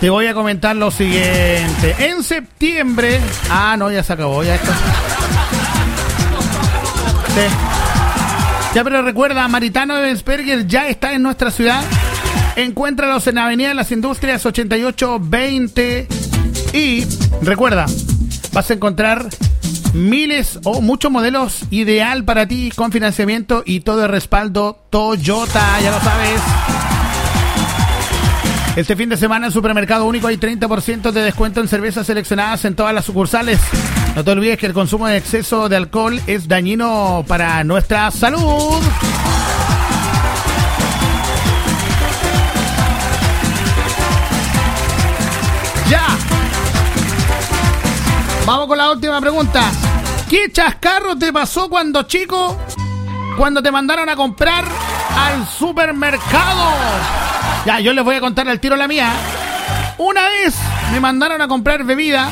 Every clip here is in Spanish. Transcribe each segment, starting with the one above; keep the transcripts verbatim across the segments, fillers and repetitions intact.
Te voy a comentar lo siguiente. En septiembre... Ah, no, ya se acabó, ya esto. Sí. Ya, pero recuerda, Maritano Ebensberger ya está en nuestra ciudad. Encuéntralos en Avenida de las Industrias ochenta y ocho veinte. Y recuerda, vas a encontrar miles o muchos modelos ideal para ti con financiamiento y todo el respaldo Toyota, ya lo sabes. Este fin de semana en Supermercado Único hay treinta por ciento de descuento en cervezas seleccionadas en todas las sucursales. No te olvides que el consumo de exceso de alcohol es dañino para nuestra salud. ¡Ya! Vamos con la última pregunta. ¿Qué chascarro te pasó cuando chico? Cuando te mandaron a comprar al supermercado. Ya, yo les voy a contar al tiro la mía. Una vez me mandaron a comprar bebida.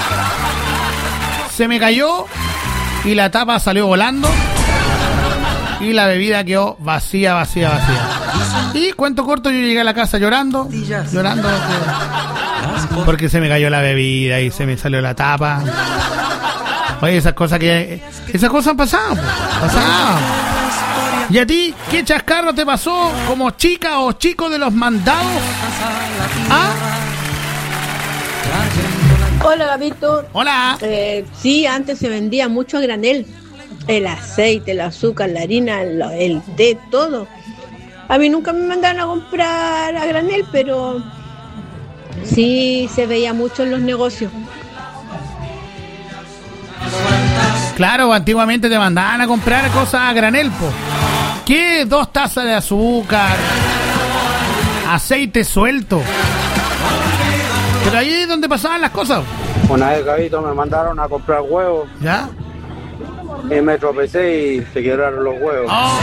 Se me cayó y la tapa salió volando. Y la bebida quedó vacía, vacía, vacía. Y cuento corto, yo llegué a la casa llorando. Llorando porque, porque se me cayó la bebida y se me salió la tapa. Oye, esas cosas que... Esas cosas han pasado, pues, pasado. ¿Y a ti qué chascarro te pasó como chica o chico de los mandados? ¿Ah? Hola, Gabito. Hola. Eh, sí, antes se vendía mucho a granel. El aceite, el azúcar, la harina, el, el té, todo. A mí nunca me mandaron a comprar a granel, pero sí se veía mucho en los negocios. Claro, antiguamente te mandaban a comprar cosas a granel, po. ¿Qué? Dos tazas de azúcar, aceite suelto. Pero ahí es donde pasaban las cosas. Una vez, Gabito, me mandaron a comprar huevos. ¿Ya? Y me tropecé y se quebraron los huevos. Oh.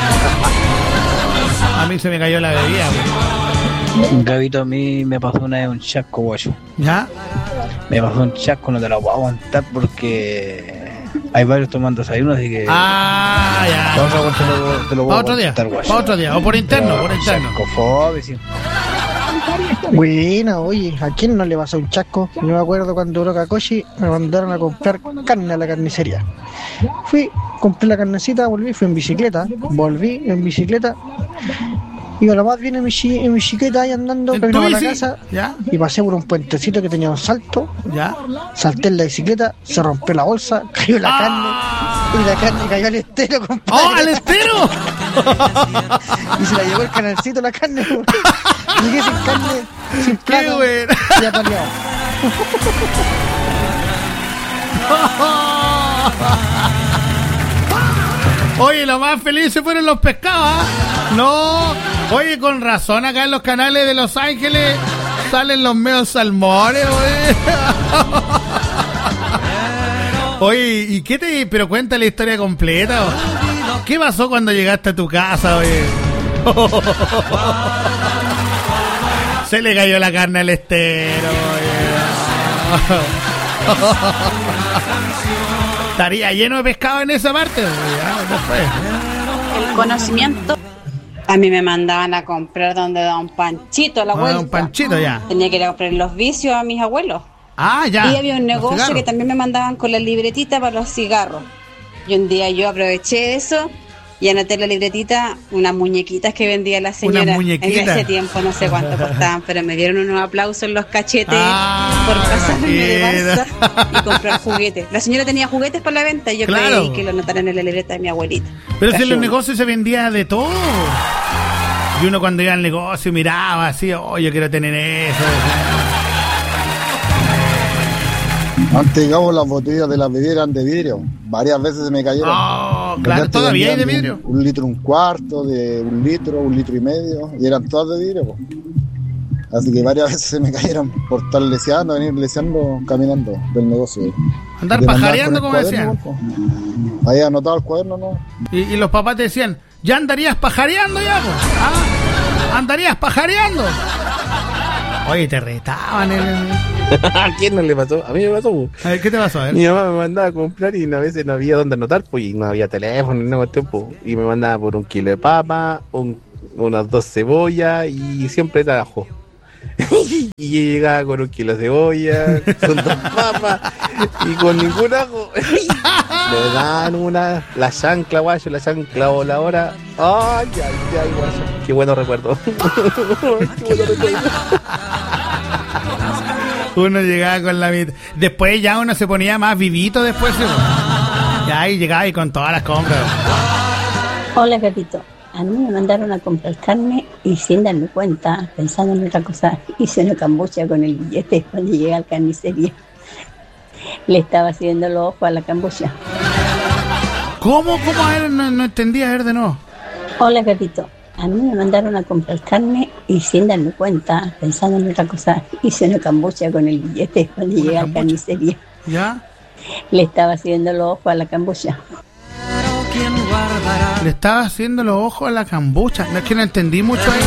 A mí se me cayó la bebida, güey. Gabito, a mí me pasó una vez un chasco, guacho. ¿Ya? Me pasó un chasco, no te lo puedo aguantar porque hay varios tomando desayuno, así que... Ah, ya. Vamos a aguantar, te lo para otro día, para otro día, o por interno, pero, por interno. Chasco, sí. Buena, oye, ¿a quién no le pasó un chasco? No me acuerdo cuando duró Kakoshi, me mandaron a comprar carne a la carnicería. Fui, compré la carnecita, volví, fui en bicicleta, volví en bicicleta. Iba lo más bien en mi, en mi bicicleta ahí andando, camino a la casa. ¿Ya? Y pasé por un puentecito que tenía un salto. ¿Ya? Salté en la bicicleta, se rompió la bolsa, cayó la ¡ah! carne. Y la carne cayó al estero, compadre. ¡Oh, al estero! Y se la llevó el canalcito la carne. Llegué sin carne, sin plato. ¡Qué y apaleado! Oye, lo más felices fueron los pescados, ¿eh? No, oye, con razón, acá en los canales de Los Ángeles salen los meos salmones, oye. Oye, ¿y qué te...? Pero cuenta la historia completa, ¿o? ¿Qué pasó cuando llegaste a tu casa, oye? Se le cayó la carne al estero, oye. Estaría lleno de pescado en esa parte. El conocimiento. A mí me mandaban a comprar donde Don Panchito, la abuela. Ah, Don Panchito, ya. Tenía que ir a comprar los vicios a mis abuelos. Ah, ya. Y había un negocio que también me mandaban con la libretita para los cigarros. Y un día yo aproveché eso y anoté en la libretita unas muñequitas que vendía la señora. Unas muñequitas. En ese tiempo no sé cuánto costaban, pero me dieron unos aplausos en los cachetes ah, por pasarme de balsa y comprar juguetes. La señora tenía juguetes para la venta y yo claro. creí que lo anotaran en la libreta de mi abuelita. Pero si en los negocios se vendía de todo. Y uno cuando iba al negocio miraba así, oh, yo quiero tener eso. Antes, digamos, las botellas de las bebidas eran de vidrio. Varias veces se me cayeron. Oh, claro, todavía hay de vidrio. Un, un litro, un cuarto, de un litro, un litro y medio. Y eran todas de vidrio, po. Así que varias veces se me cayeron por estar leseando, venir leseando, caminando del negocio. Andar pajareando, como decían. Ahí anotado el cuaderno, ¿no? Y, y los papás te decían, ¿ya andarías pajareando ya, po? ¿Ah? ¿Andarías pajareando? Oye, te retaban el... ¿A quién no le pasó? A mí me pasó. A ver, ¿qué te pasó? A ver. Mi mamá me mandaba a comprar y a veces no había dónde anotar, pues, y no había teléfono ni nada, tiempo. Y me mandaba por un kilo de papa, un, unas dos cebollas y siempre trabajo. Y yo llegaba con un kilo de cebolla, con dos papas y con ningún ajo. Me dan una, la chancla, guayo, la chancla voladora. Ay, ay, ay, guayo. Qué bueno recuerdo. Qué bueno recuerdo. Uno llegaba con la mitad. Después ya uno se ponía más vivito después. ¿Sí? Ya ahí llegaba y con todas las compras. Hola, gatito. A mí me mandaron a comprar carne y sin darme cuenta, pensando en otra cosa, hice una cambucha con el billete cuando llegué a la carnicería. Le estaba haciendo los ojos a la cambucha. ¿Cómo? ¿Cómo? A ver, no, no entendía. A ver de nuevo. Hola, gatito. A mí me mandaron a comprar carne y sin darme cuenta, pensando en otra cosa, hice una cambucha con el billete cuando llegué a la carnicería. ¿Ya? Le estaba haciendo los ojos a la cambucha. Le estaba haciendo los ojos a la cambucha. No es que no entendí mucho ahí.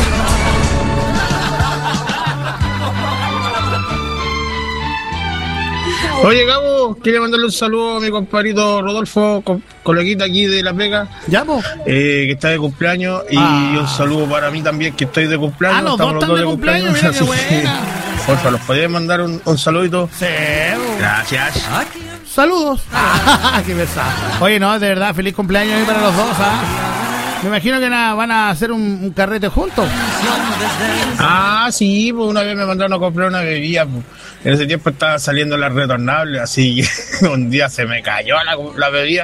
Oye, Gabo, quería mandarle un saludo a mi compadrito Rodolfo, co- coleguita aquí de La Vega. ¿Ya, po? Eh, que está de cumpleaños. Y Ah. un saludo para mí también, que estoy de cumpleaños. Ah, los Estamos dos están de cumpleaños, mira qué buena. Porfa, ¿los podéis mandar un, un saludito? Sí, po. Gracias. Saludos. Qué pesado. Oye, no, de verdad, feliz cumpleaños ahí para los dos, ¿ah? Me imagino que nada, van a hacer un, un carrete juntos. Ah, sí, pues una vez me mandaron a comprar una bebida. Pues. En ese tiempo estaba saliendo la retornable, así que un día se me cayó la, la bebida.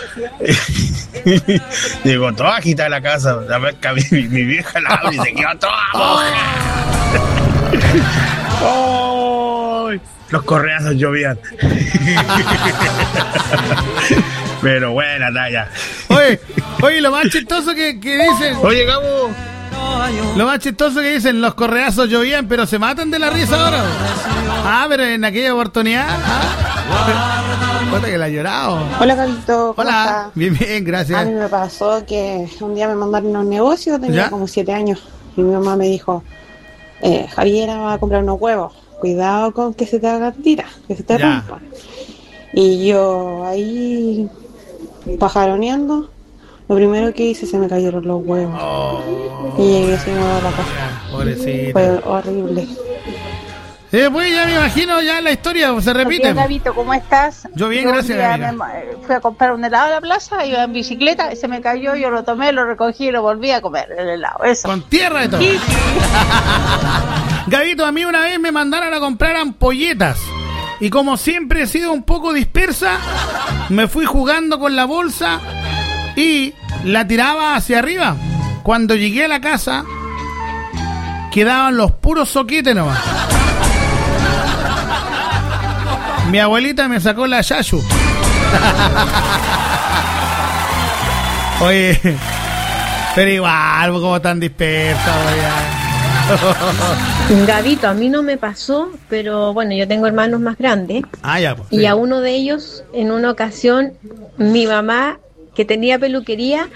Digo, toda agitada la casa. La vez que mi, mi vieja la abre y se quedó toda moja. ¡Oh! Los correazos llovían. Pero buena talla. Oye, oye, lo más chistoso que, que dicen. Oye, Gabo. Lo más chistoso que dicen, los correazos llovían, pero se matan de la risa ahora. Ah, pero en aquella oportunidad. Ah, puta que la ha llorado. Hola, Carlito. ¿Cómo Hola. estás? Bien, bien, gracias. A mí me pasó que un día me mandaron a un negocio, tenía ¿Ya? como siete años, y mi mamá me dijo, eh, Javiera va a comprar unos huevos, cuidado con que se te hagan tiras, que se te Ya. rompan. Y yo ahí, pajaroneando, lo primero que hice se me cayeron los huevos. Oh, Y llegué sin huevo a la casa. pobrecita. Fue horrible. Y después ya me imagino, ya la historia se repite. Bien, Gabito, ¿cómo estás? Yo bien, un gracias, día Gabriela. me- fui a comprar un helado a la plaza, iba en bicicleta, y se me cayó, yo lo tomé, lo recogí y lo volví a comer, el helado. Eso. Con tierra y todo. Sí. Gabito, a mí una vez me mandaron a comprar ampolletas. Y como siempre he sido un poco dispersa, me fui jugando con la bolsa y la tiraba hacia arriba. Cuando llegué a la casa, quedaban los puros soquetes nomás. Mi abuelita me sacó la yayu. Oye, pero igual, como tan dispersa, oye. Gabito, a mí no me pasó, pero bueno, yo tengo hermanos más grandes. Ah, ya, pues. Y sí. a uno de ellos, en una ocasión, mi mamá, que tenía peluquería,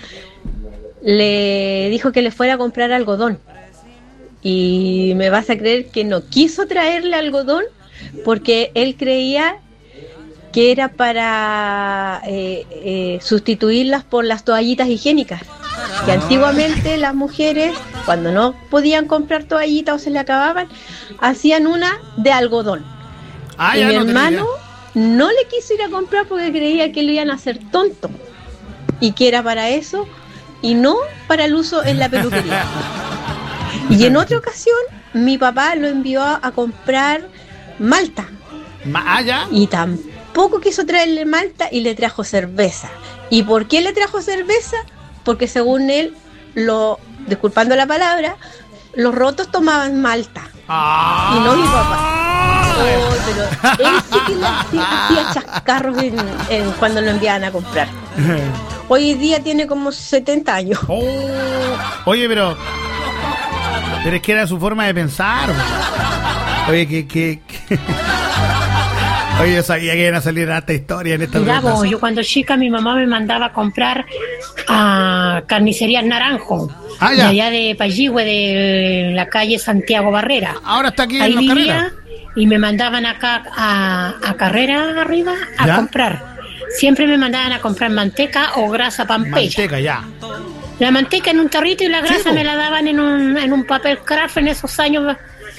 le dijo que le fuera a comprar algodón. Y me vas a creer que no quiso traerle algodón porque él creía que era para eh, eh, sustituirlas por las toallitas higiénicas. Que antiguamente las mujeres, cuando no podían comprar toallitas o se le acababan, hacían una de algodón. Ah, y ya mi no tenía hermano no le quiso ir a comprar porque creía que lo iban a hacer tonto y que era para eso y no para el uso en la peluquería. Y en otra ocasión mi papá lo envió a, a comprar malta. Ah, ya. Y tampoco quiso traerle malta y le trajo cerveza. ¿Y por qué le trajo cerveza? Porque según él, lo, disculpando la palabra, los rotos tomaban malta. Ah. Y no mi papá. Oh, pero él sí que le hacía, hacía chascarros en, en cuando lo enviaban a comprar. Hoy día tiene como setenta años. Oh. Oye, pero... Pero es que era su forma de pensar. Oye, que... que, que... Oye, yo sabía que iban a salir harta historia en esta Mira, pregunta. vos, yo cuando chica mi mamá me mandaba a comprar a carnicerías Naranjo, Ah, de ya. allá de Payihue, de la calle Santiago Barrera. Ahora está aquí Ahí en Los vivía Carreras. y me mandaban acá a, a Carrera arriba a ¿Ya? comprar. Siempre me mandaban a comprar manteca o grasa pampeya. Manteca, ya. La manteca en un tarrito y la grasa Sí, po. me la daban en un, en un papel craft en esos años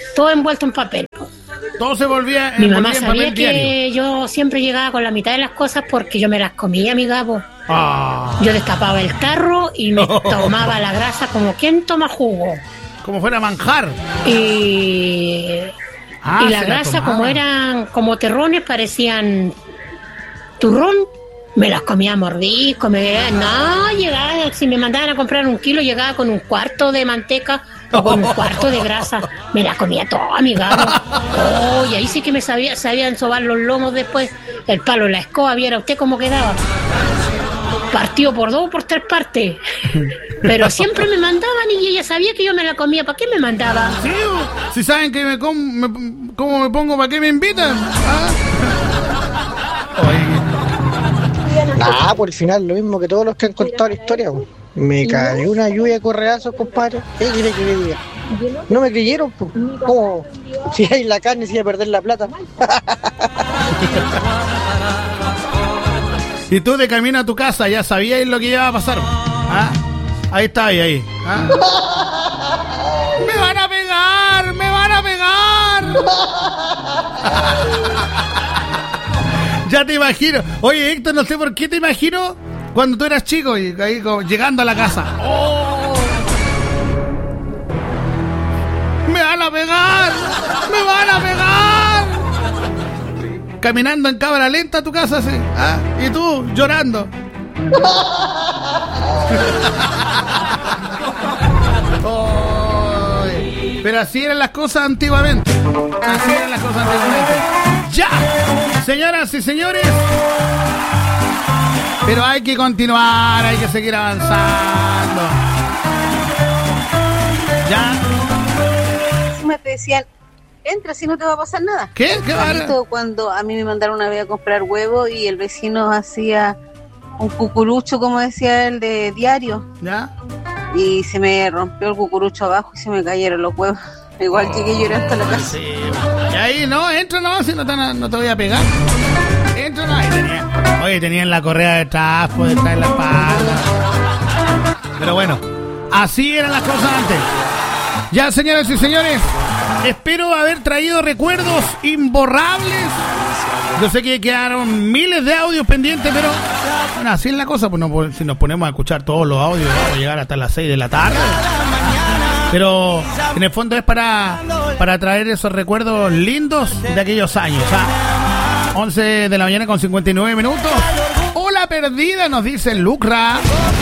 todo envuelto en papel. Todo se volvía, Mi volvía mamá en sabía papel que diario. yo siempre llegaba con la mitad de las cosas porque yo me las comía, mi Gabo. Ah. Yo destapaba el tarro y me tomaba la grasa como quien toma jugo. Como fuera manjar. Y, Ah, y la se la grasa, tomaba. como eran como terrones, parecían turrón. Me las comía a mordisco, me no, llegaba, si me mandaban a comprar un kilo, llegaba con un cuarto de manteca o con un cuarto de grasa, me las comía toda, mi Gabo. Oh, y ahí sí que me sabía, sabían sobar los lomos después, el palo de la escoba, viera usted cómo quedaba. Partido por dos o por tres partes. Pero siempre me mandaban y ella sabía que yo me la comía. ¿Para qué me mandaban? Sí, si saben que me, com, me cómo me pongo, ¿para qué me invitan? ¿Ah? Nah, por el final, lo mismo que todos los que han contado la historia, po. Me cayó una lluvia de correazos, compadre. ¿Qué quiere que le diga? No me creyeron, po. ¿Cómo? Si hay la carne, si iba a perder la plata. Y tú de camino a tu casa ya sabías lo que iba a pasar. ¿Ah? Ahí está, ahí, ahí. ¿Ah? ¡Me van a pegar! ¡Me van a pegar! Ya te imagino. Oye, Héctor, no sé por qué te imagino cuando tú eras chico y ahí como llegando a la casa. ¡Oh! ¡Me van a pegar! ¡Me van a pegar! Caminando en cámara lenta a tu casa, así. ¿Ah? Y tú llorando. Ay, pero así eran las cosas antiguamente. Así eran las cosas antiguamente. ¡Ya! Señoras y señores. Pero hay que continuar, hay que seguir avanzando. ¿Ya? Me decían, entra si no te va a pasar nada. ¿Qué? ¿Qué va? Cuando a mí me mandaron una vez a comprar huevos y el vecino hacía un cucurucho, como decía él, de diario. ¿Ya? Y se me rompió el cucurucho abajo y se me cayeron los huevos. Igual oh, llegué llorando a la casa. Sí. Y ahí no, entra no, si no te, no te voy a pegar. Entra no, ahí tenía. Oye, tenían la correa detrás, pues detrás en la espalda. Pero bueno, así eran las cosas antes. Ya, señoras y señores, espero haber traído recuerdos imborrables. Yo sé que quedaron miles de audios pendientes, pero bueno, así es la cosa, pues no, si nos ponemos a escuchar todos los audios vamos a llegar hasta las seis de la tarde. Pero en el fondo es para, para traer esos recuerdos lindos de aquellos años. ¿Ah? once de la mañana con cincuenta y nueve minutos. Hola perdida, nos dice Lucra.